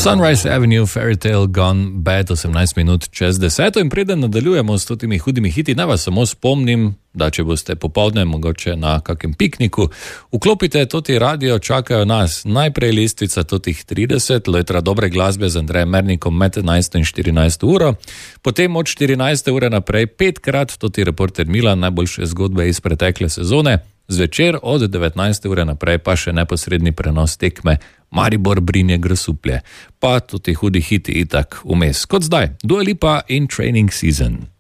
Sunrise Avenue, Fairy Tale Gone Bad, 18 minut čez 10. In preden nadaljujemo s temi hudimi hiti, naj vas samo spomnim, da če boste popoldne mogoče na kakem pikniku, vklopite toti radio, čakajo nas najprej lestvica totih 30, letra dobre glasbe z Andrejem Mernikom med 11 in 14 uro, potem od 14 ure naprej 5krat toti reporter Milan, najboljše zgodbe iz pretekle sezone, zvečer od 19 ure naprej pa še neposredni prenos tekme Maribor Brinje Grosuplje, pa tudi hudi hiti itak vmes, kot zdaj, Dua Lipa in Training Season.